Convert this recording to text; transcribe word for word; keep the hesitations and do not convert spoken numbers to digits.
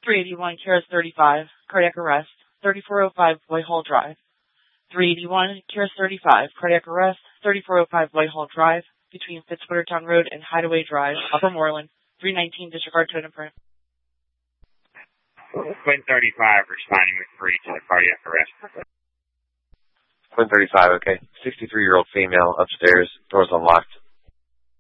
three eighty-one, Keras thirty-five, cardiac arrest, thirty-four oh five Whitehall Drive. three eighty-one, Keras thirty-five, cardiac arrest, thirty-four oh five Whitehall Drive, between Fitzwattertown Road and Hideaway Drive, Upper Moreland, three nineteen, disregard tone and print. Quinn thirty-five, responding with three to the cardiac arrest. Quinn thirty-five, okay. sixty-three-year-old female upstairs, doors unlocked.